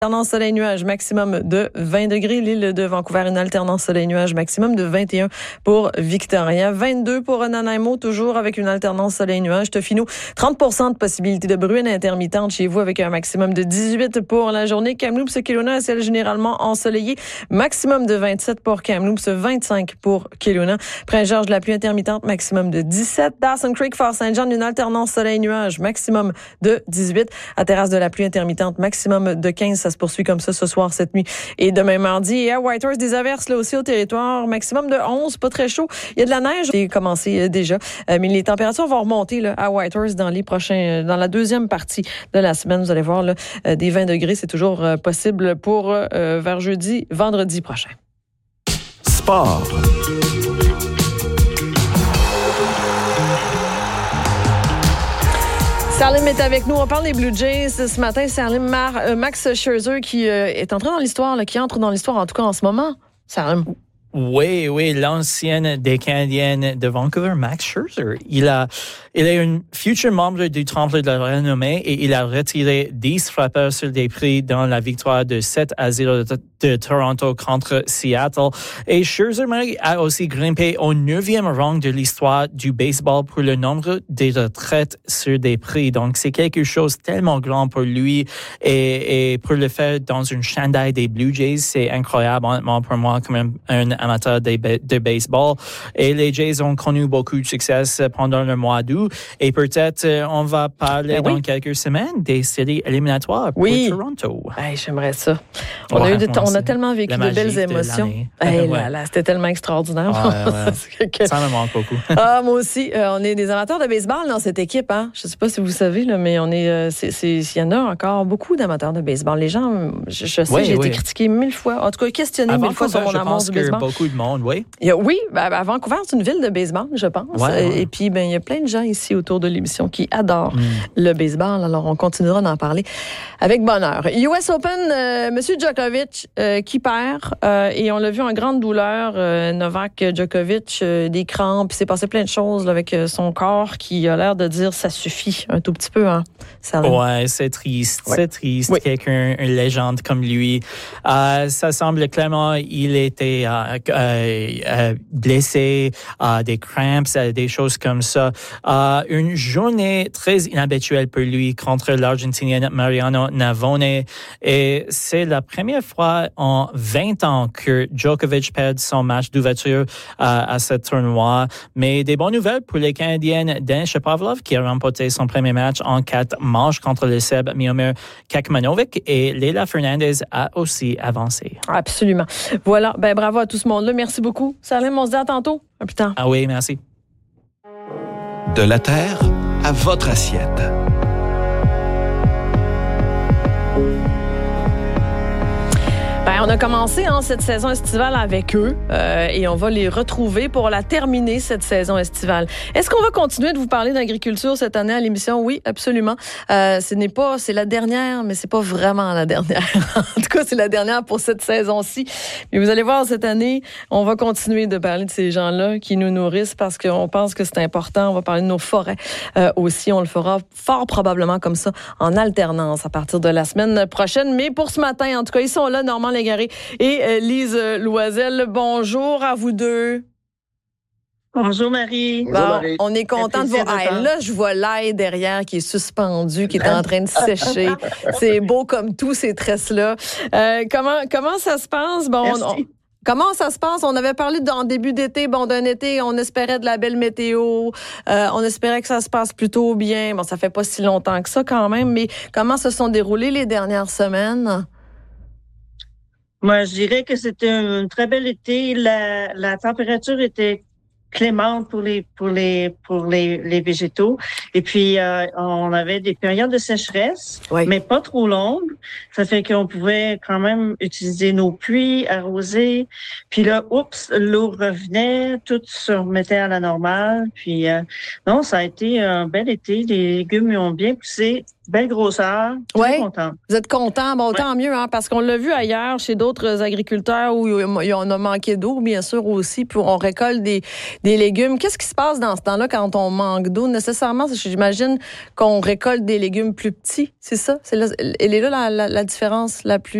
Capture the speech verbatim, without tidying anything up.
Alternance soleil-nuage, maximum de vingt degrés. L'île de Vancouver, une alternance soleil-nuage, maximum de vingt et un pour Victoria. vingt-deux pour Nanaimo, toujours avec une alternance soleil-nuage. Tofino, trente pour cent de possibilité de bruine intermittente chez vous avec un maximum de dix-huit pour la journée. Kamloops, Kelowna, un ciel généralement ensoleillé. Maximum de vingt-sept pour Kamloops, vingt-cinq pour Kelowna. Prince-Georges, la pluie intermittente, maximum de dix-sept. Dawson Creek, Fort-Saint-Jean, une alternance soleil-nuage, maximum de dix-huit. À Terrasse de la pluie intermittente, maximum de quinze. Ça se poursuit comme ça ce soir, cette nuit et demain mardi. Et à Whitehorse, des averses là aussi au territoire, maximum de onze, pas très chaud. Il y a de la neige, c'est commencé euh, déjà, euh, mais les températures vont remonter là, à Whitehorse dans les prochains, dans la deuxième partie de la semaine. Vous allez voir là, euh, des vingt degrés, c'est toujours euh, possible pour euh, vers jeudi, vendredi prochain. Sport. Salim est avec nous. On parle des Blue Jays ce matin. Salim, Mar- euh, Max Scherzer qui euh, est entré dans l'histoire, là, qui entre dans l'histoire en tout cas en ce moment. Salim. Oui, oui, l'ancienne des Canadiens de Vancouver, Max Scherzer. Il a, il est un futur membre du Temple de la Renommée et il a retiré dix frappeurs sur des prix dans la victoire de sept à zéro de, de Toronto contre Seattle. Et Scherzer a aussi grimpé au neuvième rang de l'histoire du baseball pour le nombre des retraites sur des prix. Donc, c'est quelque chose tellement grand pour lui et, et pour le faire dans une chandail des Blue Jays, c'est incroyable, honnêtement, pour moi, comme un, un amateur de, de baseball. Et les Jays ont connu beaucoup de succès pendant le mois d'août. Et peut-être euh, on va parler ben dans oui. quelques semaines des séries éliminatoires oui. pour Toronto. Hey, j'aimerais ça. On, ouais, a, eu de, on, on a tellement vécu de belles émotions. De hey, ouais. là, là, c'était tellement extraordinaire. Ouais, ouais. que... Ça me manque beaucoup. ah, moi aussi. Euh, on est des amateurs de baseball dans cette équipe. Hein? Je ne sais pas si vous savez, là, mais on est, euh, c'est, c'est, il y en a encore beaucoup d'amateurs de baseball. Les gens, je, je sais, oui, j'ai oui. été critiqué mille fois. En tout cas, questionné mille fois sur mon amour du baseball. Beaucoup de monde, oui. Il y a, oui, ben, à Vancouver, c'est une ville de baseball, je pense. Ouais, ouais. Et puis, ben, il y a plein de gens ici autour de l'émission qui adorent mm. le baseball. Alors, on continuera d'en parler avec bonheur. U S Open, euh, M. Djokovic euh, qui perd. Euh, et on l'a vu en grande douleur, euh, Novak Djokovic, euh, des crampes. Il s'est passé plein de choses là, avec euh, son corps qui a l'air de dire ça suffit un tout petit peu. Hein, ça ouais, c'est triste. Ouais. C'est triste. Oui. Quelqu'un, une légende comme lui. Euh, ça semble clairement, il était euh, euh, euh, blessé, euh, des cramps, des choses comme ça. Euh, une journée très inhabituelle pour lui contre l'Argentinienne Mariano Navone. Et c'est la première fois en vingt ans que Djokovic perd son match d'ouverture euh, à ce tournoi. Mais des bonnes nouvelles pour les Canadiennes Dan Shapovalov qui a remporté son premier match en quatre manches contre le Seb Miomir Kekmanovic et Leila Fernandez a aussi avancé. Absolument. Voilà. Ben, bravo à tout ce monde-là. Merci beaucoup. Salim, on se dit à tantôt. À plus tard. Ah oui, merci. De la terre à votre assiette. Ben, on a commencé hein, cette saison estivale avec eux euh, et on va les retrouver pour la terminer, cette saison estivale. Est-ce qu'on va continuer de vous parler d'agriculture cette année à l'émission? Oui, absolument. Euh, ce n'est pas, c'est la dernière, mais c'est pas vraiment la dernière. En tout cas, c'est la dernière pour cette saison-ci. Mais vous allez voir, cette année, on va continuer de parler de ces gens-là qui nous nourrissent parce qu'on pense que c'est important. On va parler de nos forêts euh, aussi. On le fera fort probablement comme ça en alternance à partir de la semaine prochaine. Mais pour ce matin, en tout cas, ils sont là, Normand Légaré et euh, Lise Loisel. Bonjour à vous deux. Bonjour Marie. Bon, Bonjour Marie. On est content de voir. Hey, là, je vois l'ail derrière qui est suspendu, qui est en train de sécher. C'est beau comme tous ces tresses-là. Euh, comment, comment ça se passe? Bon, Merci. On, Comment ça se passe? On avait parlé en début d'été, bon, d'un été, on espérait de la belle météo, euh, on espérait que ça se passe plutôt bien. Bon, ça fait pas si longtemps que ça quand même, mais comment se sont déroulées les dernières semaines? Moi, je dirais que c'était un, un très bel été. La, la température était clémente pour les pour les pour les, les végétaux. Et puis euh, on avait des périodes de sécheresse, oui. mais pas trop longues. Ça fait qu'on pouvait quand même utiliser nos pluies, arroser. Puis là, oups, l'eau revenait, tout se remettait à la normale. Puis euh, non, ça a été un bel été. Les légumes ont bien poussé. belle grosseur. Très Ouais. content. Vous êtes content? Bon, Ouais. tant mieux, hein, parce qu'on l'a vu ailleurs chez d'autres agriculteurs où on a manqué d'eau, bien sûr, aussi, puis on récolte des, des légumes. Qu'est-ce qui se passe dans ce temps-là quand on manque d'eau? Nécessairement, j'imagine qu'on récolte des légumes plus petits, c'est ça? C'est là, elle est là la, la, la différence la plus